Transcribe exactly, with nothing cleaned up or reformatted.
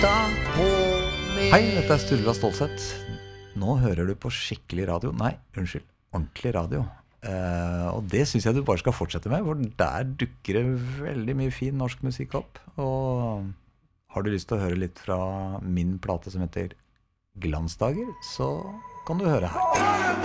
Hei, dette er Sturla Stålsett. Nå hører du på skikkelig radio. Nei, unnskyld, ordentlig radio. Eh, og det synes jeg du bare skal fortsette med, for der dukker det veldig mye fin norsk musikk opp. Og har du lyst til å høre litt fra min plate som heter Glansdager, så kan du høre her.